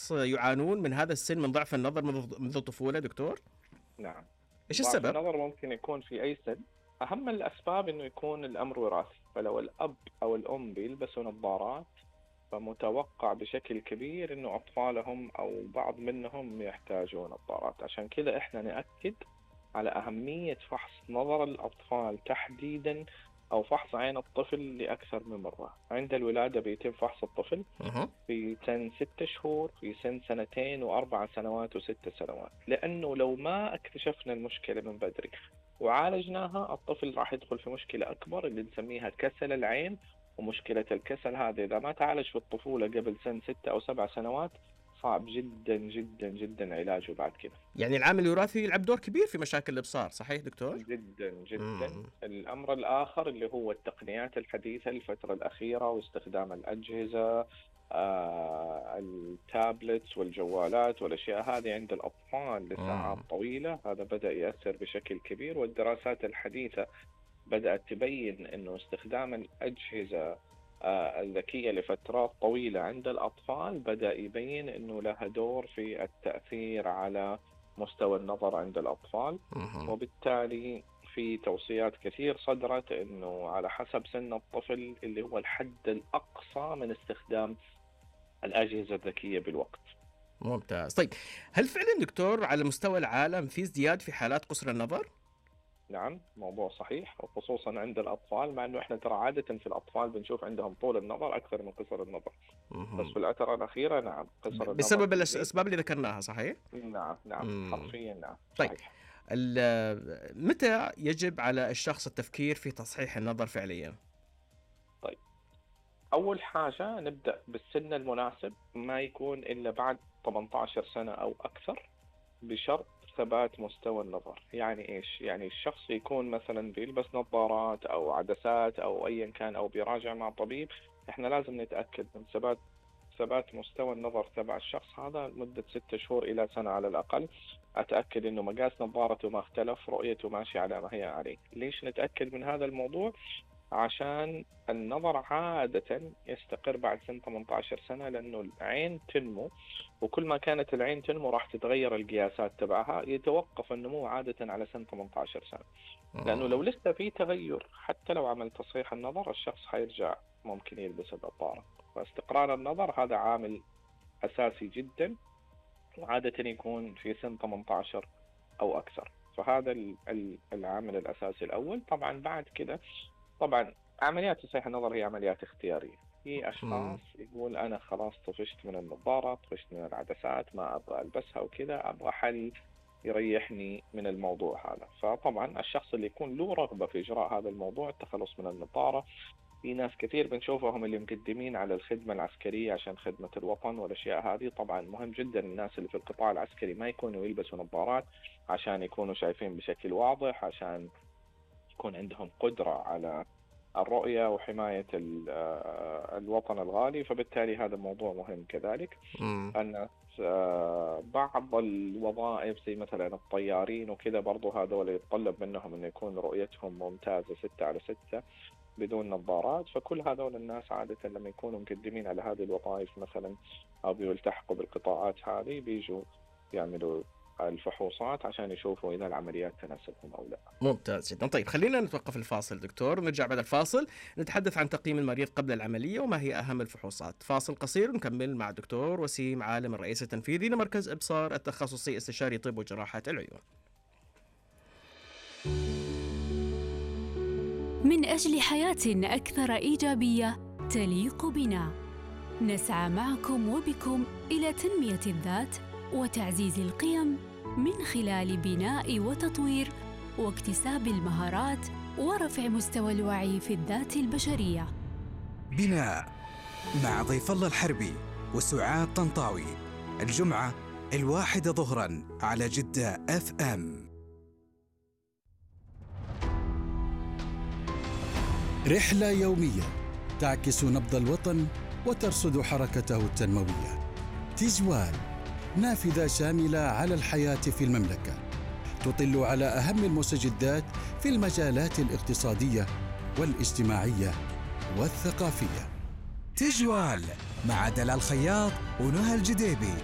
أشخاص يعانون من هذا السن من ضعف النظر منذ الطفولة دكتور؟ نعم. إيش ضعف السبب؟ النظر ممكن يكون في أي سن. أهم الأسباب إنه يكون الأمر وراثي، فلو الأب أو الأم بيلبسوا نظارات فمتوقع بشكل كبير إنه أطفالهم أو بعض منهم يحتاجون نظارات. عشان كذا إحنا نأكد على أهمية فحص نظر الأطفال تحديدا، أو فحص عين الطفل لأكثر من مرة. عند الولادة بيتم فحص الطفل في سن 6 شهور، في سن 2 و4 سنوات و6 سنوات، لأنه لو ما اكتشفنا المشكلة من بدري وعالجناها الطفل راح يدخل في مشكلة أكبر اللي نسميها كسل العين. ومشكلة الكسل هذا إذا ما تعالج في الطفولة قبل سن 6 أو 7 سنوات صعب جدا جدا جدا علاجه بعد كده. يعني العامل الوراثي يلعب دور كبير في مشاكل الإبصار، صحيح دكتور؟ جدا جدا. الأمر الآخر اللي هو التقنيات الحديثة الفترة الأخيرة واستخدام الأجهزة، التابلتس والجوالات والأشياء هذه عند الأطفال لساعات طويلة، هذا بدأ يأثر بشكل كبير. والدراسات الحديثة بدأت تبين أنه استخدام الأجهزة الذكية لفترات طويلة عند الأطفال بدأ يبين أنه لها دور في التأثير على مستوى النظر عند الأطفال. وبالتالي في توصيات كثير صدرت أنه على حسب سن الطفل اللي هو الحد الأقصى من استخدام الأجهزة الذكية بالوقت. ممتاز. طيب هل فعلا دكتور على مستوى العالم في ازدياد في حالات قصر النظر؟ نعم، موضوع صحيح، وخصوصا عند الأطفال، مع أنه إحنا ترى عادة في الأطفال بنشوف عندهم طول النظر أكثر من قصر النظر. بس في الفترة الأخيرة نعم قصر النظر بسبب الأسباب اللي ذكرناها، صحيح؟ نعم حرفيا نعم. طيب متى يجب على الشخص التفكير في تصحيح النظر فعليا؟ طيب أول حاجة نبدأ بالسن المناسب، ما يكون إلا بعد 18 سنة أو أكثر، بشرط ثبات مستوى النظر. يعني إيش؟ يعني الشخص يكون مثلا بيلبس نظارات أو عدسات أو أيا كان أو بيراجع مع طبيب، إحنا لازم نتأكد من ثبات مستوى النظر تبع الشخص هذا مدة 6 شهور إلى سنة على الأقل. أتأكد إنه مقاس نظارته ما اختلف، رؤيته ماشية على ما هي عليه. ليش نتأكد من هذا الموضوع؟ عشان النظر عادة يستقر بعد سن 18 سنة، لأنه العين تنمو، وكل ما كانت العين تنمو راح تتغير القياسات تبعها. يتوقف النمو عادة على سن 18 سنة، لأنه لو لسه في تغير حتى لو عمل تصحيح النظر الشخص حيرجع ممكن يلبس النظارة. فاستقرار النظر هذا عامل أساسي جدا، وعادة يكون في سن 18 أو أكثر. فهذا العامل الأساسي الأول. طبعا بعد كده طبعا عمليات تصحيح النظر هي عمليات اختيارية. في أشخاص يقول أنا خلاص طفشت من النظارة، طفشت من العدسات، ما أبغى ألبسها وكذا، أبغى حل يريحني من الموضوع هذا. فطبعا الشخص اللي يكون له رغبة في إجراء هذا الموضوع، التخلص من النظارة، في ناس كثير بنشوفهم اللي مقدمين على الخدمة العسكرية عشان خدمة الوطن والأشياء هذه. طبعا مهم جدا الناس اللي في القطاع العسكري ما يكونوا يلبسوا نظارات عشان يكونوا شايفين بشكل واضح، عشان يكون عندهم قدرة على الرؤية وحماية الوطن الغالي. فبالتالي هذا الموضوع مهم كذلك. الناس بعض الوظائف زي مثلا الطيارين وكذا برضو هذول يتطلب منهم أن يكون رؤيتهم ممتازة 6/6 بدون نظارات. فكل هذول الناس عادة لما يكونوا مقدمين على هذه الوظائف مثلا أو بيلتحقوا بالقطاعات هذه بيجوا يعملوا الفحوصات عشان يشوفوا إذا العمليات تناسبهم أو لا. ممتاز جدا. طيب خلينا نتوقف الفاصل دكتور، ونرجع بعد الفاصل نتحدث عن تقييم المريض قبل العملية وما هي أهم الفحوصات. فاصل قصير ونكمل مع الدكتور وسيم عالم، الرئيس التنفيذي لمركز إبصار التخصصي استشاري طب وجراحة العيون. من أجل حياة أكثر إيجابية تليق بنا، نسعى معكم وبكم إلى تنمية الذات وتعزيز القيم من خلال بناء وتطوير واكتساب المهارات ورفع مستوى الوعي في الذات البشرية. بناء مع ضيف الله الحربي وسعاد طنطاوي، الجمعة 1 ظهراً على جدة FM. رحلة يومية تعكس نبض الوطن وترصد حركته التنموية. تجوال، نافذة شاملة على الحياة في المملكة، تطل على أهم المستجدات في المجالات الاقتصادية والاجتماعية والثقافية. تجوال مع دلال الخياط ونهى الجديبي،